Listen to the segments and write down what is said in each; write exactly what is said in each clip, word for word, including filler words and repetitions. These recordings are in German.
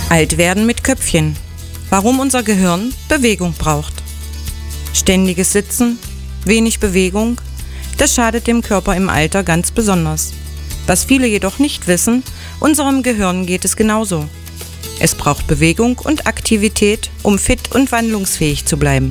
Alt werden mit Köpfchen. Warum unser Gehirn Bewegung braucht. Ständiges Sitzen, wenig Bewegung, das schadet dem Körper im Alter ganz besonders. Was viele jedoch nicht wissen, unserem Gehirn geht es genauso. Es braucht Bewegung und Aktivität, um fit und wandlungsfähig zu bleiben.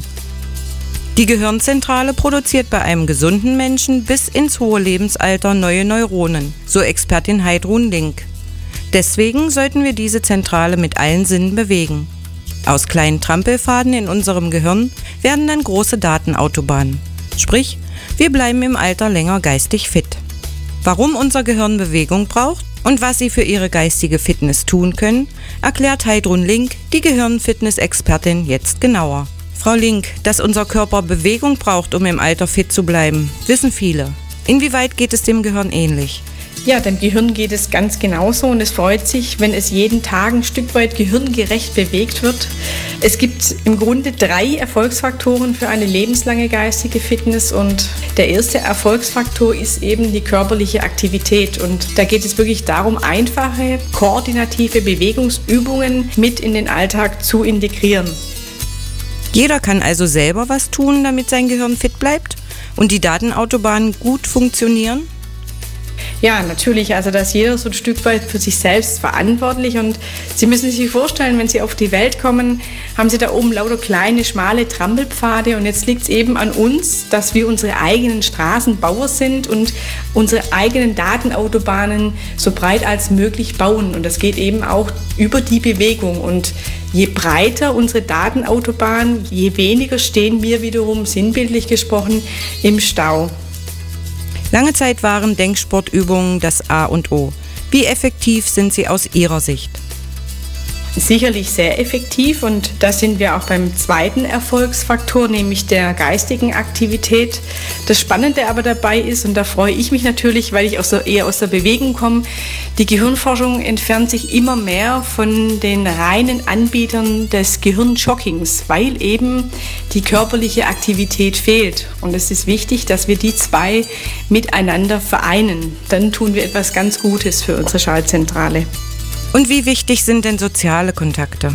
Die Gehirnzentrale produziert bei einem gesunden Menschen bis ins hohe Lebensalter neue Neuronen, so Expertin Heidrun Link. Deswegen sollten wir diese Zentrale mit allen Sinnen bewegen. Aus kleinen Trampelfaden in unserem Gehirn werden dann große Datenautobahnen. Sprich, wir bleiben im Alter länger geistig fit. Warum unser Gehirn Bewegung braucht und was Sie für Ihre geistige Fitness tun können, erklärt Heidrun Link, die Gehirnfitness-Expertin, jetzt genauer. Frau Link, dass unser Körper Bewegung braucht, um im Alter fit zu bleiben, wissen viele. Inwieweit geht es dem Gehirn ähnlich? Ja, dem Gehirn geht es ganz genauso und es freut sich, wenn es jeden Tag ein Stück weit gehirngerecht bewegt wird. Es gibt im Grunde drei Erfolgsfaktoren für eine lebenslange geistige Fitness und der erste Erfolgsfaktor ist eben die körperliche Aktivität und da geht es wirklich darum, einfache, koordinative Bewegungsübungen mit in den Alltag zu integrieren. Jeder kann also selber was tun, damit sein Gehirn fit bleibt und die Datenautobahnen gut funktionieren? Ja, natürlich, also da ist jeder so ein Stück weit für sich selbst verantwortlich und Sie müssen sich vorstellen, wenn Sie auf die Welt kommen, haben Sie da oben lauter kleine, schmale Trampelpfade und jetzt liegt es eben an uns, dass wir unsere eigenen Straßenbauer sind und unsere eigenen Datenautobahnen so breit als möglich bauen und das geht eben auch über die Bewegung und je breiter unsere Datenautobahn, je weniger stehen wir wiederum, sinnbildlich gesprochen, im Stau. Lange Zeit waren Denksportübungen das A und O. Wie effektiv sind sie aus Ihrer Sicht? Sicherlich sehr effektiv und da sind wir auch beim zweiten Erfolgsfaktor, nämlich der geistigen Aktivität. Das Spannende aber dabei ist, und da freue ich mich natürlich, weil ich auch so eher aus der Bewegung komme, die Gehirnforschung entfernt sich immer mehr von den reinen Anbietern des Gehirnjoggings, weil eben die körperliche Aktivität fehlt. Und es ist wichtig, dass wir die zwei miteinander vereinen. Dann tun wir etwas ganz Gutes für unsere Schaltzentrale. Und wie wichtig sind denn soziale Kontakte?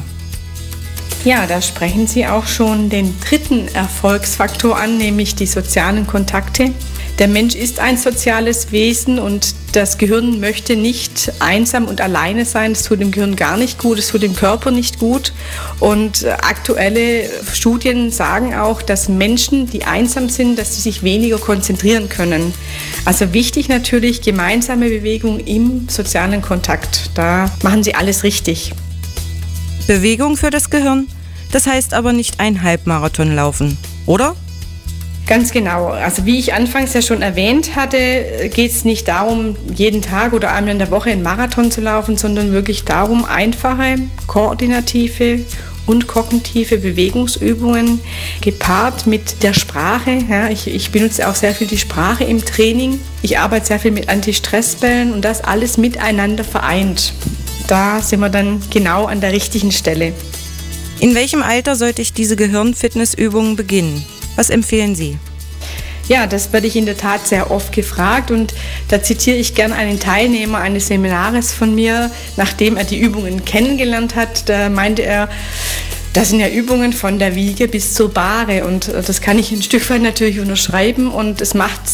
Ja, da sprechen Sie auch schon den dritten Erfolgsfaktor an, nämlich die sozialen Kontakte. Der Mensch ist ein soziales Wesen und das Gehirn möchte nicht einsam und alleine sein. Das tut dem Gehirn gar nicht gut, es tut dem Körper nicht gut. Und aktuelle Studien sagen auch, dass Menschen, die einsam sind, dass sie sich weniger konzentrieren können. Also wichtig natürlich gemeinsame Bewegung im sozialen Kontakt. Da machen Sie alles richtig. Bewegung für das Gehirn, das heißt aber nicht ein Halbmarathon laufen, oder? Ganz genau. Also wie ich anfangs ja schon erwähnt hatte, geht es nicht darum, jeden Tag oder einmal in der Woche einen Marathon zu laufen, sondern wirklich darum, einfache, koordinative und kognitive Bewegungsübungen gepaart mit der Sprache. Ja, ich, ich benutze auch sehr viel die Sprache im Training. Ich arbeite sehr viel mit Anti-Stress-Bällen und das alles miteinander vereint. Da sind wir dann genau an der richtigen Stelle. In welchem Alter sollte ich diese Gehirnfitnessübungen beginnen? Was empfehlen Sie? Ja, das werde ich in der Tat sehr oft gefragt und da zitiere ich gern einen Teilnehmer eines Seminares von mir, nachdem er die Übungen kennengelernt hat. Da meinte er, das sind ja Übungen von der Wiege bis zur Bahre und das kann ich ein Stück weit natürlich unterschreiben und es macht